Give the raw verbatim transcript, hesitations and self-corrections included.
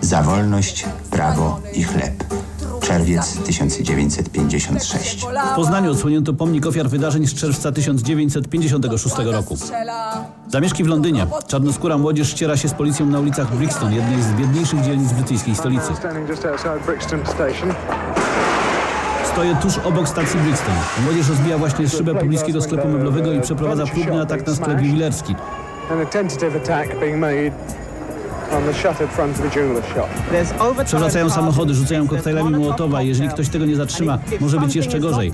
Za wolność, prawo i chleb. Czerwiec tysiąc dziewięćset pięćdziesiąty szósty. W Poznaniu odsłonięto pomnik ofiar wydarzeń z czerwca tysiąc dziewięćset pięćdziesiątego szóstego roku. Zamieszki w Londynie. Czarnoskóra młodzież ściera się z policją na ulicach Brixton, jednej z biedniejszych dzielnic brytyjskiej stolicy. Stoję tuż obok stacji Brixton. Młodzież rozbija właśnie szybę pobliskiego sklepu meblowego i przeprowadza próbny atak na sklep jubilerski. Przewracają samochody, rzucają koktajlami Mołotowa i jeżeli ktoś tego nie zatrzyma, może być jeszcze gorzej.